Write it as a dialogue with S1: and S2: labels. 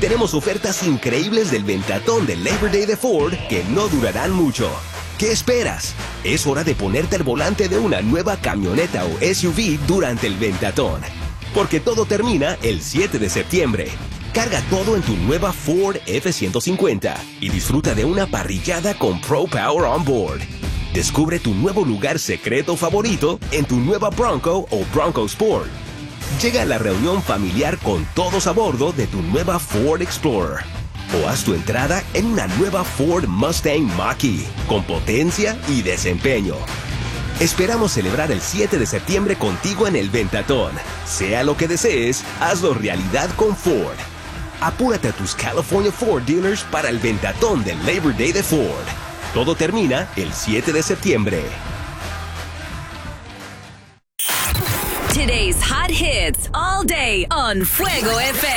S1: Tenemos ofertas increíbles del Ventatón del Labor Day de Ford que no durarán mucho. ¿Qué esperas? Es hora de ponerte al volante de una nueva camioneta o SUV durante el Ventatón. Porque todo termina el 7 de septiembre. Carga todo en tu nueva Ford F-150 y disfruta de una parrillada con Pro Power On Board. Descubre tu nuevo lugar secreto favorito en tu nueva Bronco o Bronco Sport. Llega a la reunión familiar con todos a bordo de tu nueva Ford Explorer. O haz tu entrada en una nueva Ford Mustang Mach-E con potencia y desempeño. Esperamos celebrar el 7 de septiembre contigo en el Ventatón. Sea lo que desees, hazlo realidad con Ford. Apúrate a tus California Ford dealers para el Ventatón del Labor Day de Ford. Todo termina el 7 de septiembre.
S2: Today's hot hits all day on Fuego FM.